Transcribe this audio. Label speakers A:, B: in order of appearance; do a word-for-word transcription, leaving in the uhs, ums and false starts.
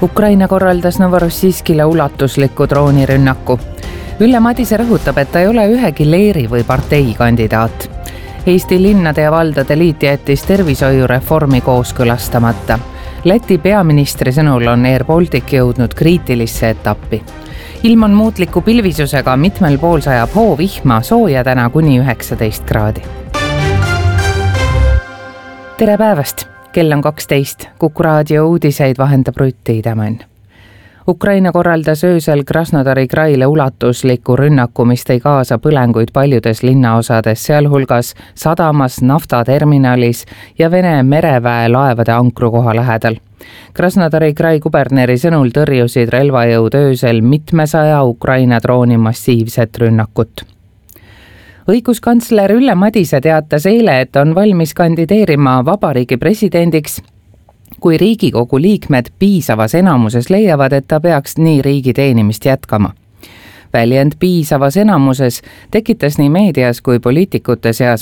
A: Ukraina korraldas Novorossijskile ulatusliku droonirünnaku. Ülle Madise rõhutab, et ta ei ole ühegi leeri või partei kandidaat. Eesti linnade ja valdade liit jättis tervishoiureformi kooskõlastamata. Läti peaministri sõnul on Air Baltic jõudnud kriitilisse etappi. Ilm on muutliku pilvisusega, mitmel pool sajab hoovihma, sooja täna kuni üheksateist kraadi. Tere päevast! Kell on kaksteist. Kuku raadio uudiseid vahendab Rutti Idemann. Ukraina korraldas öösel Krasnodari kraile ulatusliku rünnaku, mis tõi kaasa põlenguid paljudes linnaosades, sealhulgas sadamas, naftaterminalis ja Vene mereväe laevade ankrukoha lähedal. Krasnodari krai kuberneri sõnul tõrjusid relvajõud öösel mitmesaja Ukraina drooni massiivset rünnakut. Õiguskantsler Ülle Madise teatas eile, et on valmis kandideerima vabariigi presidendiks, kui Riigikogu liikmed piisavas enamuses leiavad, et ta peaks nii riigi teenimist jätkama. Väljend piisavas enamuses tekitas nii meedias kui poliitikute seas